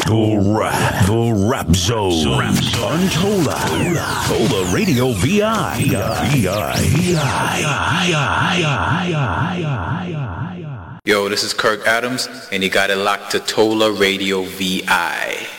The Rap Zone. On Tola Radio VI. Yo, this is Kirk Adams, and you got it locked to Tola Radio VI.